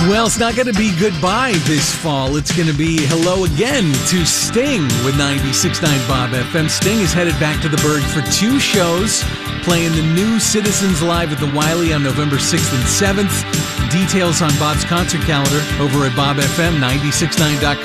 Well, it's not going to be goodbye this fall. It's going to be hello again to Sting with 96.9 Bob FM. Sting is headed back to the Berg for 2 shows, playing the new Citizens Live at the Wiley on November 6th and 7th. Details on Bob's concert calendar over at bobfm969.com.